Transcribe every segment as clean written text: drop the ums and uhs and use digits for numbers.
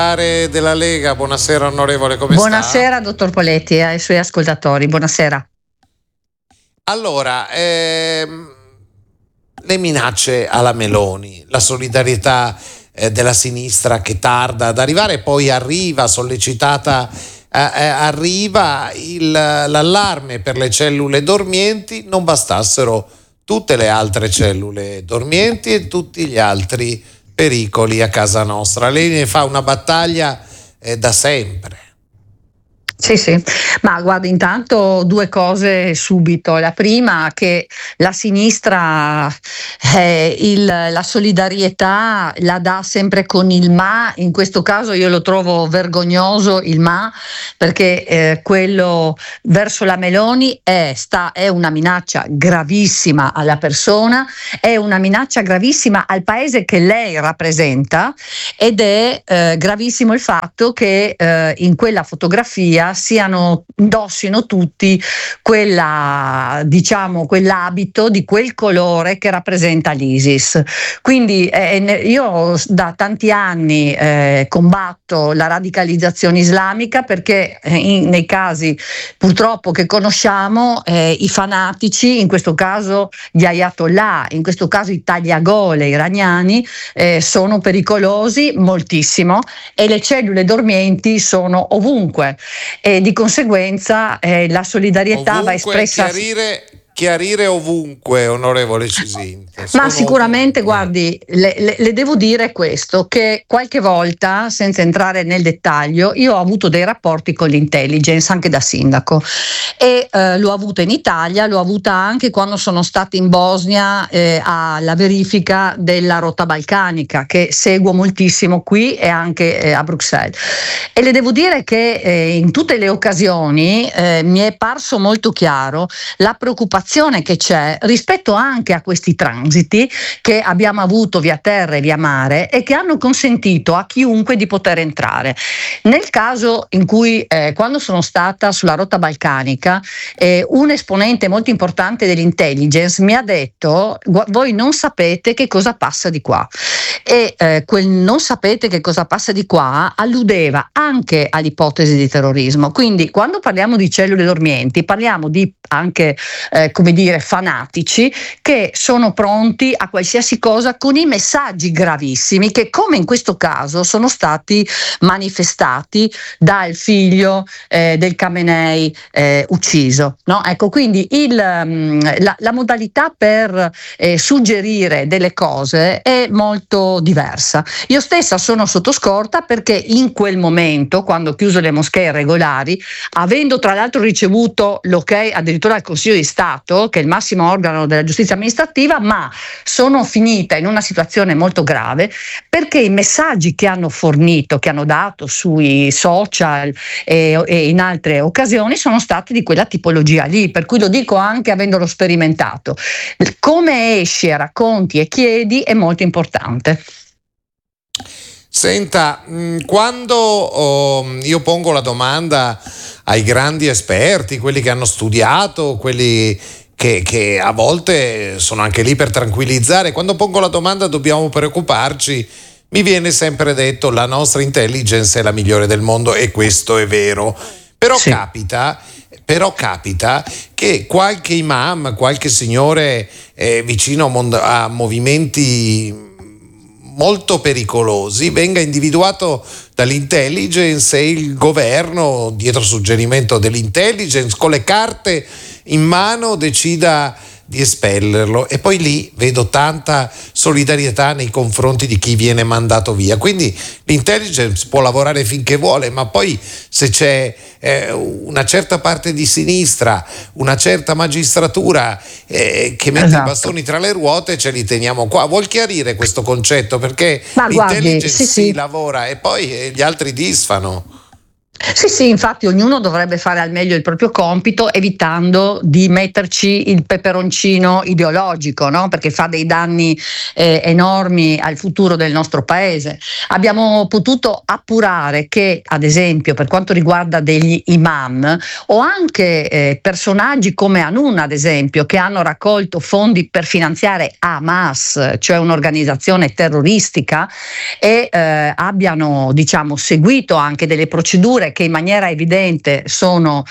della Lega, buonasera onorevole, come sta? Buonasera dottor Poletti e ai suoi ascoltatori, buonasera. Allora, le minacce alla Meloni, la solidarietà della sinistra che tarda ad arrivare, poi arriva, sollecitata, arriva l'allarme per le cellule dormienti, non bastassero tutte le altre cellule dormienti e tutti gli altri pericoli a casa nostra. Lei ne fa una battaglia da sempre. Sì, ma guarda, intanto due cose subito. La prima, che la sinistra la solidarietà la dà sempre con il ma. In questo caso io lo trovo vergognoso il ma, perché quello verso la Meloni è una minaccia gravissima alla persona, è una minaccia gravissima al paese che lei rappresenta, ed è gravissimo il fatto che in quella fotografia indossino tutti quell'abito di quel colore che rappresenta l'ISIS. Quindi io da tanti anni combatto la radicalizzazione islamica, perché nei casi purtroppo che conosciamo, i fanatici, in questo caso gli ayatollah, in questo caso i tagliagole iraniani, sono pericolosi moltissimo, e le cellule dormienti sono ovunque. E di conseguenza la solidarietà ovunque, va espressa. Chiarire ovunque, onorevole Cisinta. Ma sicuramente, ovunque. guardi, le devo dire questo, che qualche volta, senza entrare nel dettaglio, io ho avuto dei rapporti con l'intelligence anche da sindaco, e l'ho avuta in Italia, l'ho avuta anche quando sono stata in Bosnia alla verifica della rotta balcanica, che seguo moltissimo qui e anche a Bruxelles. E le devo dire che in tutte le occasioni mi è parso molto chiaro la preoccupazione che c'è rispetto anche a questi transiti che abbiamo avuto via terra e via mare, e che hanno consentito a chiunque di poter entrare. Nel caso in cui quando sono stata sulla rotta balcanica, un esponente molto importante dell'intelligence mi ha detto: voi non sapete che cosa passa di qua. E quel non sapete che cosa passa di qua alludeva anche all'ipotesi di terrorismo. Quindi quando parliamo di cellule dormienti parliamo di anche fanatici che sono pronti a qualsiasi cosa, con i messaggi gravissimi che, come in questo caso, sono stati manifestati dal figlio del Khamenei ucciso, no? Ecco, quindi la modalità per suggerire delle cose è molto diversa. Io stessa sono sotto scorta, perché in quel momento, quando ho chiuso le moschee regolari, avendo tra l'altro ricevuto l'ok addirittura al Consiglio di Stato, che è il massimo organo della giustizia amministrativa, ma sono finita in una situazione molto grave, perché i messaggi che hanno fornito, che hanno dato sui social e in altre occasioni, sono stati di quella tipologia lì, per cui lo dico anche avendolo sperimentato. Come esci e racconti e chiedi è molto importante. Senta, quando io pongo la domanda ai grandi esperti, quelli che hanno studiato, quelli che a volte sono anche lì per tranquillizzare, quando pongo la domanda dobbiamo preoccuparci, mi viene sempre detto la nostra intelligence è la migliore del mondo, e questo è vero. Però sì. Capita che qualche imam, qualche signore vicino a movimenti molto pericolosi venga individuato dall'intelligence, e il governo, dietro suggerimento dell'intelligence, con le carte in mano decida di espellerlo, e poi lì vedo tanta solidarietà nei confronti di chi viene mandato via. Quindi l'intelligence può lavorare finché vuole, ma poi se c'è una certa parte di sinistra, una certa magistratura che mette i bastoni tra le ruote, ce li teniamo qua. Vuol chiarire questo concetto? Perché l'intelligence sì, lavora e poi gli altri disfano. Sì, sì, infatti ognuno dovrebbe fare al meglio il proprio compito, evitando di metterci il peperoncino ideologico, no? Perché fa dei danni enormi al futuro del nostro paese. Abbiamo potuto appurare che, ad esempio, per quanto riguarda degli imam o anche personaggi come Hanun, ad esempio, che hanno raccolto fondi per finanziare Hamas, cioè un'organizzazione terroristica, e abbiano, diciamo, seguito anche delle procedure che in maniera evidente sono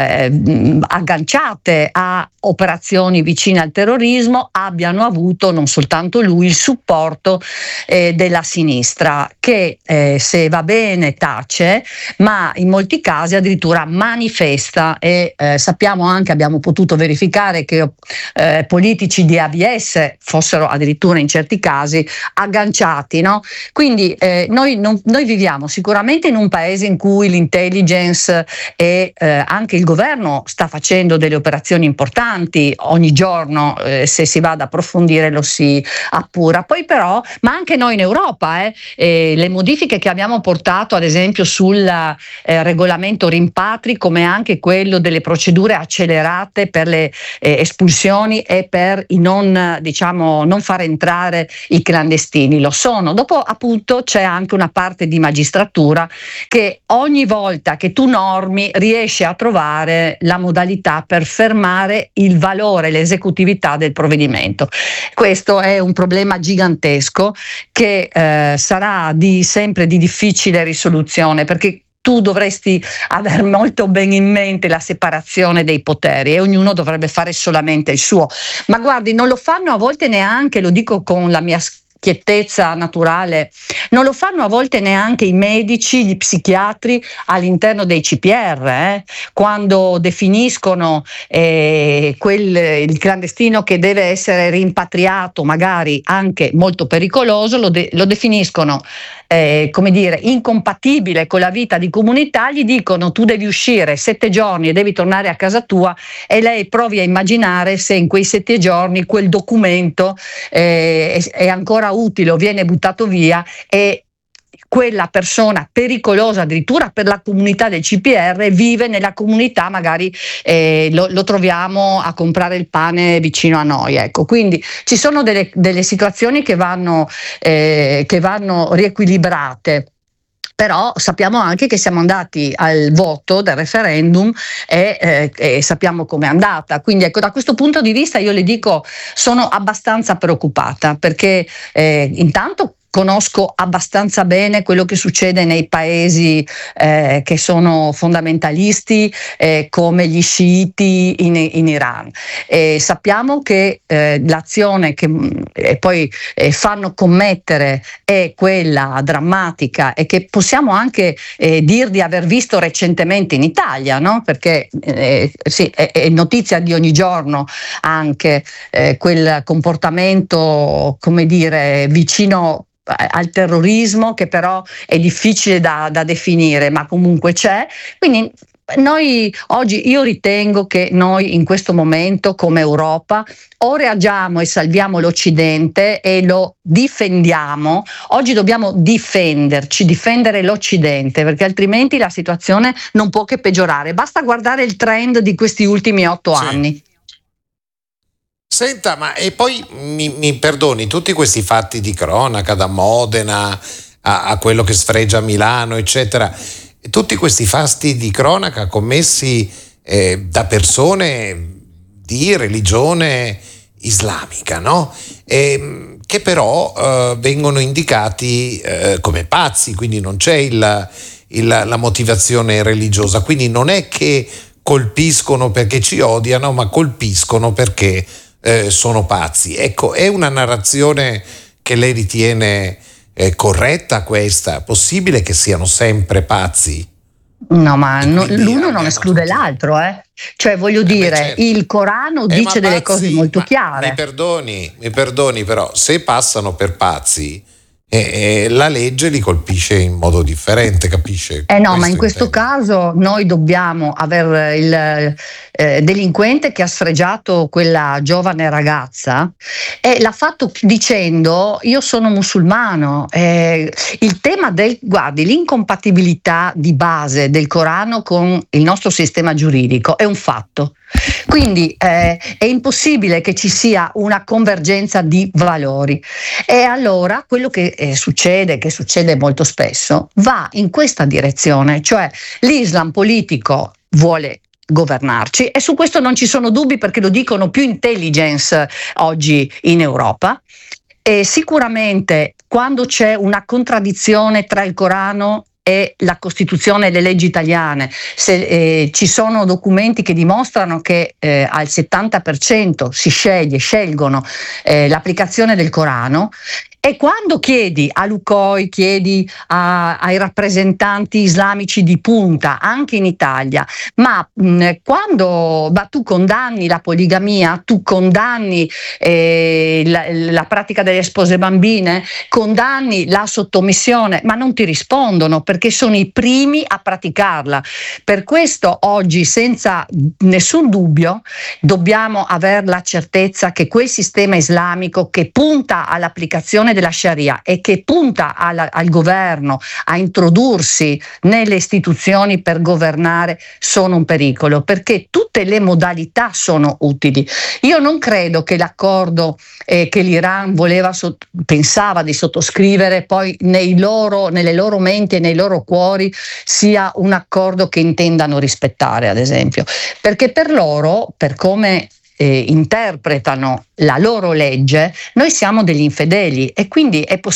agganciate a operazioni vicine al terrorismo, abbiano avuto, non soltanto lui, il supporto della sinistra, che se va bene tace, ma in molti casi addirittura manifesta, e sappiamo anche, abbiamo potuto verificare che politici di AVS fossero addirittura in certi casi agganciati, no? Quindi noi viviamo sicuramente in un paese in cui l'intelligence e anche il governo sta facendo delle operazioni importanti ogni giorno, se si va ad approfondire lo si appura. Poi però, ma anche noi in Europa, le modifiche che abbiamo portato ad esempio sul regolamento rimpatri, come anche quello delle procedure accelerate per le espulsioni e per non far entrare i clandestini, lo sono. Dopo appunto c'è anche una parte di magistratura che ogni volta che tu normi riesce a trovare la modalità per fermare il valore, l'esecutività del provvedimento. Questo è un problema gigantesco che sarà sempre di difficile risoluzione, perché tu dovresti avere molto ben in mente la separazione dei poteri e ognuno dovrebbe fare solamente il suo. Ma guardi, non lo fanno a volte neanche, lo dico con la mia schiettezza naturale, non lo fanno a volte neanche i medici, gli psichiatri all'interno dei CPR, quando definiscono il clandestino che deve essere rimpatriato, magari anche molto pericoloso, lo definiscono come dire, incompatibile con la vita di comunità, gli dicono: tu devi uscire 7 giorni e devi tornare a casa tua, e lei provi a immaginare se in quei 7 giorni quel documento è ancora utile o viene buttato via, e quella persona pericolosa addirittura per la comunità del CPR vive nella comunità, magari lo troviamo a comprare il pane vicino a noi, ecco. Quindi ci sono delle situazioni che vanno riequilibrate. Però sappiamo anche che siamo andati al voto del referendum e sappiamo com'è andata. Quindi ecco, da questo punto di vista io le dico, sono abbastanza preoccupata, perché intanto conosco abbastanza bene quello che succede nei paesi che sono fondamentalisti, come gli sciiti in Iran. Sappiamo che l'azione che poi fanno commettere è quella drammatica, e che possiamo anche dir di aver visto recentemente in Italia, no? Perché sì, è notizia di ogni giorno anche quel comportamento, come dire, vicino al terrorismo, che però è difficile da definire, ma comunque c'è. Quindi noi oggi, io ritengo che noi in questo momento come Europa o reagiamo e salviamo l'Occidente e lo difendiamo. Oggi dobbiamo difendere l'Occidente, perché altrimenti la situazione non può che peggiorare. Basta guardare il trend di questi ultimi 8 anni. Senta, ma e poi mi perdoni, tutti questi fatti di cronaca, da Modena a quello che sfregia a Milano, eccetera, tutti questi fatti di cronaca commessi da persone di religione islamica, no? Che però vengono indicati come pazzi, quindi non c'è la motivazione religiosa, quindi non è che colpiscono perché ci odiano, ma colpiscono perché sono pazzi. Ecco, è una narrazione che lei ritiene corretta questa? Possibile che siano sempre pazzi? No, ma l'uno non esclude l'altro, Cioè, voglio dire, certo. Il Corano dice delle cose molto chiare. Mi perdoni, però, se passano per pazzi, la legge li colpisce in modo differente, capisce? No, ma in questo caso noi dobbiamo aver delinquente che ha sfregiato quella giovane ragazza l'ha fatto dicendo: io sono musulmano. Il tema guardi, l'incompatibilità di base del Corano con il nostro sistema giuridico è un fatto. Quindi è impossibile che ci sia una convergenza di valori, e allora quello che succede molto spesso, va in questa direzione, cioè l'Islam politico vuole governarci, e su questo non ci sono dubbi, perché lo dicono più intelligence oggi in Europa. E sicuramente quando c'è una contraddizione tra il Corano e la Costituzione e le leggi italiane, se ci sono documenti che dimostrano che al 70% scelgono l'applicazione del Corano, e quando chiedi a Lukoil, chiedi ai rappresentanti islamici di punta anche in Italia, quando tu condanni la poligamia, tu condanni la pratica delle spose bambine, condanni la sottomissione, ma non ti rispondono, perché sono i primi a praticarla. Per questo oggi, senza nessun dubbio, dobbiamo avere la certezza che quel sistema islamico che punta all'applicazione della Sharia e che punta al governo a introdursi nelle istituzioni per governare sono un pericolo, perché tutte le modalità sono utili. Io non credo che l'accordo che l'Iran pensava di sottoscrivere poi nelle loro menti e nei loro cuori sia un accordo che intendano rispettare, ad esempio, perché per loro, per come interpretano la loro legge, noi siamo degli infedeli, e quindi è possibile